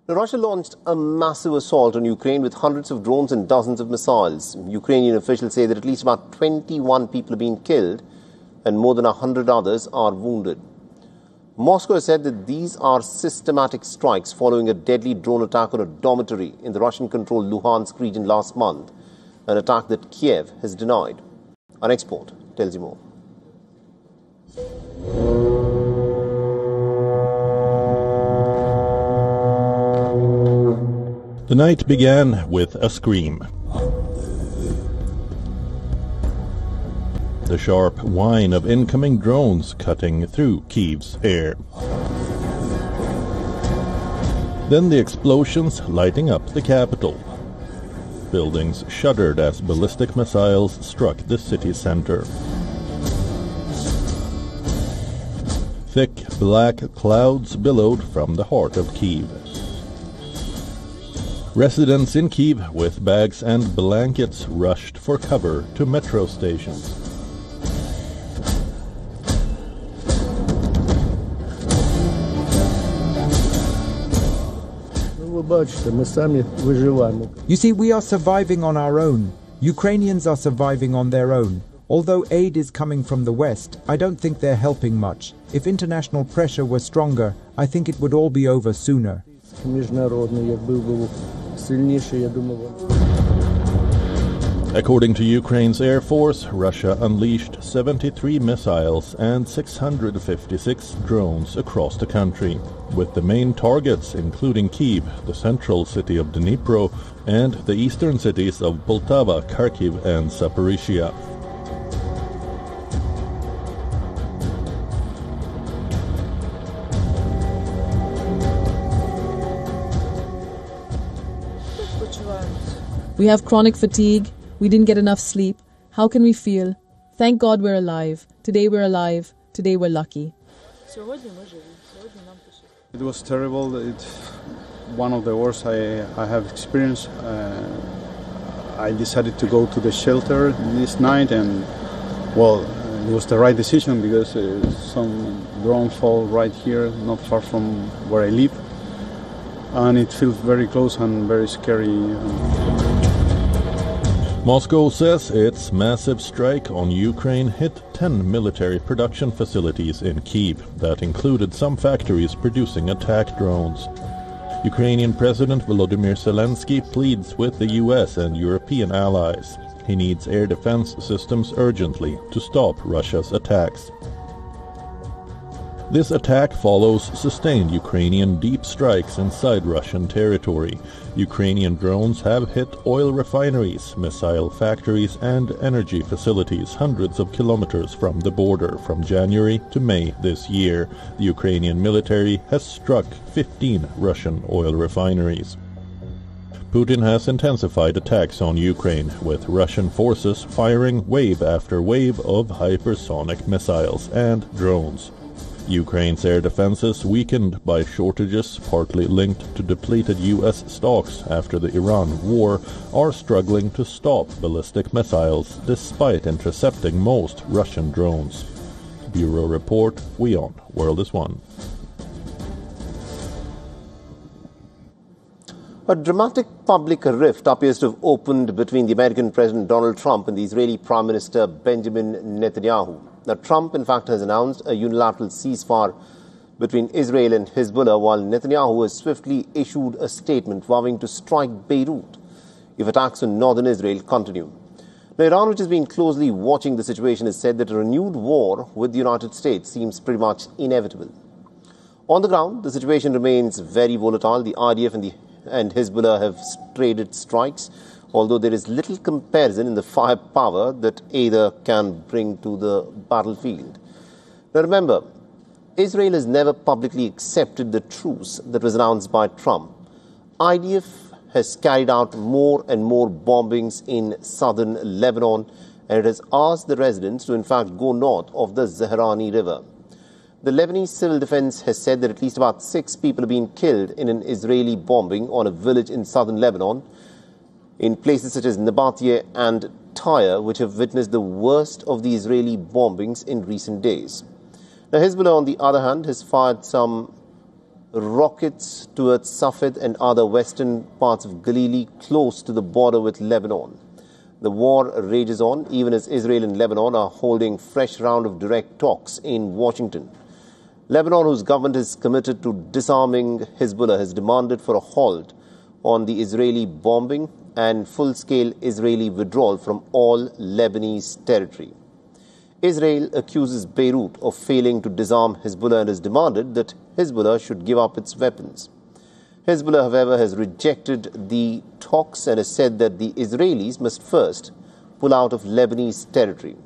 Russia launched a massive assault on Ukraine with hundreds of drones and dozens of missiles. Ukrainian officials say that at least about 21 people have been killed and more than 100 others are wounded. Moscow has said that these are systematic strikes following a deadly drone attack on a dormitory in the Russian-controlled Luhansk region last month, an attack that Kiev has denied. Our export tells you more. The night began with a scream. The sharp whine of incoming drones cutting through Kyiv's air. Then the explosions lighting up the capital. Buildings shuddered as ballistic missiles struck the city center. Thick black clouds billowed from the heart of Kyiv. Residents in Kyiv with bags and blankets rushed for cover to metro stations. You see, we are surviving on our own. Ukrainians are surviving on their own. Although aid is coming from the West, I don't think they're helping much. If international pressure were stronger, I think it would all be over sooner. According to Ukraine's Air Force, Russia unleashed 73 missiles and 656 drones across the country, with the main targets including Kyiv, the central city of Dnipro, and the eastern cities of Poltava, Kharkiv, and Zaporizhia. We have chronic fatigue. We didn't get enough sleep. How can we feel? Thank God we're alive. Today we're alive. Today we're lucky. It was terrible. It's one of the worst I have experienced. I decided to go to the shelter this night, and well, it was the right decision because some drone fall right here, not far from where I live, and it feels very close and very scary. Moscow says its massive strike on Ukraine hit 10 military production facilities in Kyiv that included some factories producing attack drones. Ukrainian President Volodymyr Zelensky pleads with the US and European allies. He needs air defense systems urgently to stop Russia's attacks. This attack follows sustained Ukrainian deep strikes inside Russian territory. Ukrainian drones have hit oil refineries, missile factories, and energy facilities hundreds of kilometers from the border from January to May this year. The Ukrainian military has struck 15 Russian oil refineries. Putin has intensified attacks on Ukraine, with Russian forces firing wave after wave of hypersonic missiles and drones. Ukraine's air defenses, weakened by shortages partly linked to depleted U.S. stocks after the Iran war, are struggling to stop ballistic missiles despite intercepting most Russian drones. Bureau Report, WION, World is One. A dramatic public rift appears to have opened between the American President Donald Trump and the Israeli Prime Minister Benjamin Netanyahu. Now, Trump, in fact, has announced a unilateral ceasefire between Israel and Hezbollah, while Netanyahu has swiftly issued a statement vowing to strike Beirut if attacks on northern Israel continue. Now, Iran, which has been closely watching the situation, has said that a renewed war with the United States seems pretty much inevitable. On the ground, the situation remains very volatile. The IDF and Hezbollah have traded strikes, although there is little comparison in the firepower that either can bring to the battlefield. Now remember, Israel has never publicly accepted the truce that was announced by Trump. IDF has carried out more and more bombings in southern Lebanon, and it has asked the residents to in fact go north of the Zahrani River. The Lebanese Civil Defense has said that at least about 6 people have been killed in an Israeli bombing on a village in southern Lebanon, in places such as Nabateh and Tyre, which have witnessed the worst of the Israeli bombings in recent days. Now, Hezbollah, on the other hand, has fired some rockets towards Safed and other western parts of Galilee close to the border with Lebanon. The war rages on even as Israel and Lebanon are holding fresh round of direct talks in Washington. Lebanon, whose government is committed to disarming Hezbollah, has demanded for a halt on the Israeli bombing and full-scale Israeli withdrawal from all Lebanese territory. Israel accuses Beirut of failing to disarm Hezbollah and has demanded that Hezbollah should give up its weapons. Hezbollah, however, has rejected the talks and has said that the Israelis must first pull out of Lebanese territory.